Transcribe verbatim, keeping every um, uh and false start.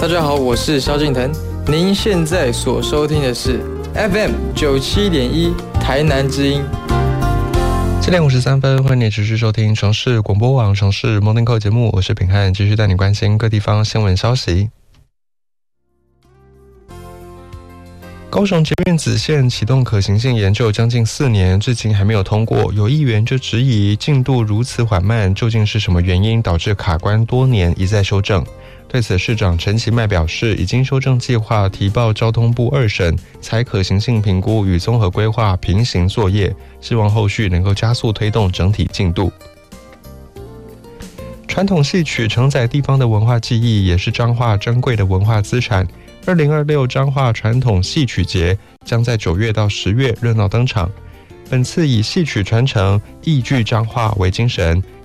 大家好，我是萧敬腾，您现在所收听的是 F M 九七点一台南之音。 七点五十三分，欢迎你持续收听城市广播网城市 Morning Call 节目，我是品汉，继续带你关心各地方新闻消息。高雄捷运紫线启动可行性研究将近四年，至今还没有通过，有议员就质疑进度如此缓慢，究竟是什么原因导致卡关多年，一再修正？对此，市长陈其迈表示，已经修正计划提报交通部二审，采可行性评估与综合规划平行作业，希望后续能够加速推动整体进度。传统戏曲承载地方的文化记忆，也是彰化珍贵的文化资产。二零二六彰化传统戏曲节将在九月到十月热闹登场。本次以戏曲传承、艺剧彰化为精神，